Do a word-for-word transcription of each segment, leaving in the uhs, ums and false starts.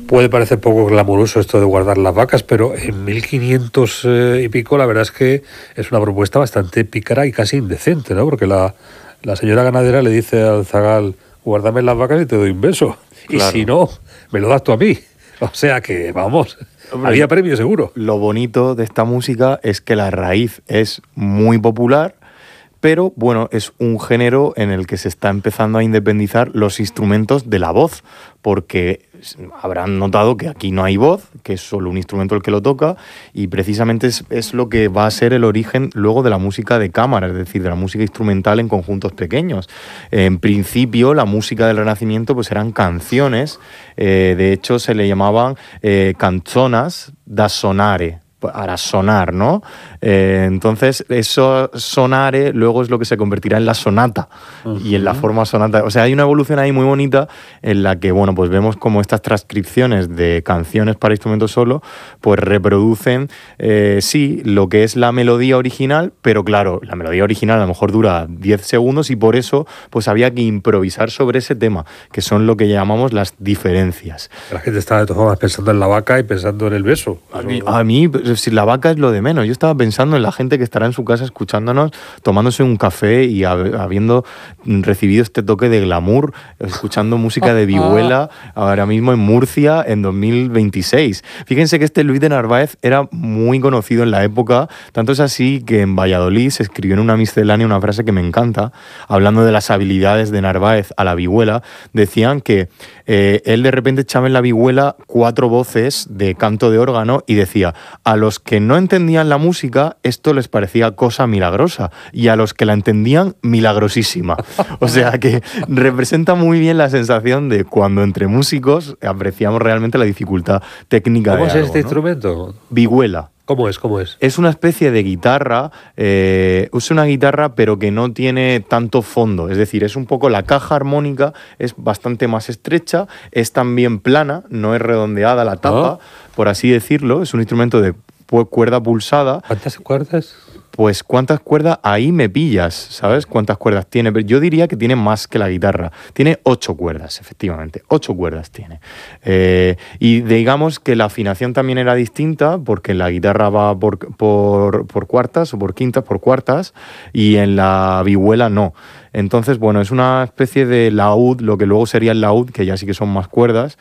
Puede parecer poco glamuroso esto de guardar las vacas, pero en mil quinientos eh, y pico la verdad es que es una propuesta bastante pícara y casi indecente, ¿no? Porque la, la señora ganadera le dice al zagal, guárdame las vacas y te doy un beso. Claro. Y si no, me lo das tú a mí. O sea que, vamos, Hombre, había premio seguro. Lo bonito de esta música es que la raíz es muy popular, pero bueno, es un género en el que se está empezando a independizar los instrumentos de la voz, porque habrán notado que aquí no hay voz, que es solo un instrumento el que lo toca, y precisamente es, es lo que va a ser el origen luego de la música de cámara, es decir, de la música instrumental en conjuntos pequeños. En principio, la música del Renacimiento pues eran canciones, eh, de hecho se le llamaban eh, canzonas da sonare, para sonar, ¿no? Eh, entonces, eso sonare luego es lo que se convertirá en la sonata uh-huh. y en la forma sonata. O sea, hay una evolución ahí muy bonita en la que, bueno, pues vemos como estas transcripciones de canciones para instrumentos solo, pues reproducen, eh, sí, lo que es la melodía original, pero claro, la melodía original a lo mejor dura diez segundos y por eso, pues había que improvisar sobre ese tema, que son lo que llamamos las diferencias. La gente estaba de todas formas pensando en la vaca y pensando en el beso. A mí, a mí si la vaca es lo de menos. Yo estaba pensando en la gente que estará en su casa escuchándonos, tomándose un café y hab- habiendo recibido este toque de glamour, escuchando música de vihuela ahora mismo en Murcia en dos mil veintiséis. Fíjense que este Luis de Narváez era muy conocido en la época, tanto es así que en Valladolid se escribió en una miscelánea una frase que me encanta, hablando de las habilidades de Narváez a la vihuela. Decían que eh, él de repente echaba en la vihuela cuatro voces de canto de órgano y decía, a los que no entendían la música, esto les parecía cosa milagrosa, y a los que la entendían, milagrosísima. O sea que representa muy bien la sensación de cuando entre músicos apreciamos realmente la dificultad técnica de algo. ¿Cómo es este ¿no? instrumento? Vihuela. ¿Cómo es? ¿Cómo es? Es una especie de guitarra, eh, es una guitarra pero que no tiene tanto fondo, es decir, es un poco la caja armónica, es bastante más estrecha, es también plana, no es redondeada la tapa, ¿Ah? por así decirlo, es un instrumento de cuerda pulsada. ¿Cuántas cuerdas? Pues cuántas cuerdas, ahí me pillas, ¿sabes? Cuántas cuerdas tiene, pero yo diría que tiene más que la guitarra. Tiene ocho cuerdas, efectivamente, ocho cuerdas tiene. Eh, y digamos que la afinación también era distinta, porque la guitarra va por, por, por cuartas o por quintas, por cuartas, y en la vihuela no. Entonces, bueno, es una especie de laúd, lo que luego sería el laúd, que ya sí que son más cuerdas,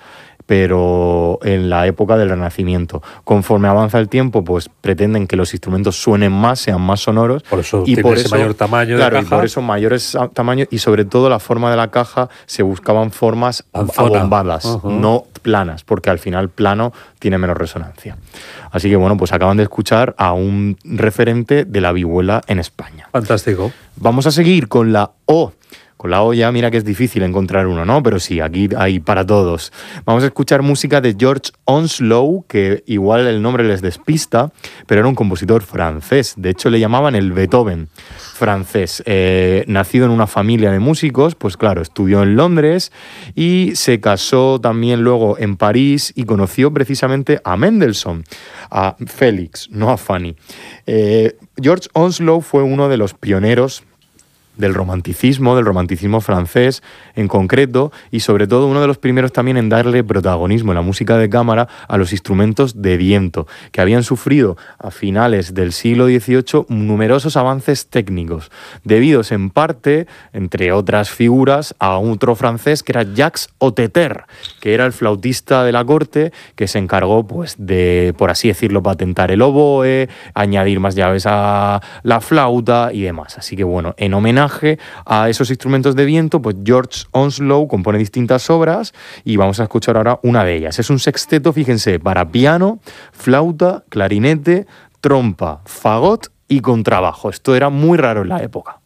pero en la época del Renacimiento. Conforme avanza el tiempo, pues pretenden que los instrumentos suenen más, sean más sonoros. Por eso y tiene por ese eso, mayor tamaño claro, de caja. Y por eso mayores tamaños, y sobre todo la forma de la caja, se buscaban formas Anzona. abombadas, uh-huh. no planas, porque al final plano tiene menos resonancia. Así que bueno, pues acaban de escuchar a un referente de la vihuela en España. Fantástico. Vamos a seguir con la O. Con la O ya mira que es difícil encontrar uno, ¿no? Pero sí, aquí hay para todos. Vamos a escuchar música de George Onslow, que igual el nombre les despista, pero era un compositor francés. De hecho, le llamaban el Beethoven francés. Eh, nacido en una familia de músicos, pues claro, estudió en Londres y se casó también luego en París y conoció precisamente a Mendelssohn, a Félix, no a Fanny. Eh, George Onslow fue uno de los pioneros del romanticismo, del romanticismo francés en concreto, y sobre todo uno de los primeros también en darle protagonismo en la música de cámara a los instrumentos de viento, que habían sufrido a finales del siglo dieciocho numerosos avances técnicos, debidos en parte, entre otras figuras, a otro francés que era Jacques Oteter, que era el flautista de la corte, que se encargó pues de, por así decirlo, patentar el oboe, añadir más llaves a la flauta y demás. Así que bueno, en homenaje a esos instrumentos de viento, pues George Onslow compone distintas obras y vamos a escuchar ahora una de ellas. Es un sexteto, fíjense, para piano, flauta, clarinete, trompa, fagot y contrabajo. Esto era muy raro en la época.